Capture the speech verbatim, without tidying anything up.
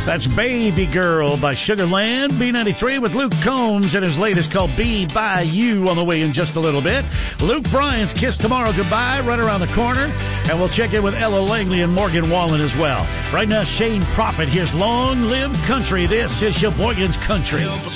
That's Baby Girl by Sugarland. B ninety-three with Luke Combs and his latest called Be By You on the way in just a little bit. Luke Bryan's Kiss Tomorrow Goodbye right around the corner. And we'll check in with Ella Langley and Morgan Wallen as well. Right now, Shane Prophet. Here's Long Live Country. This is Sheboygan's Country.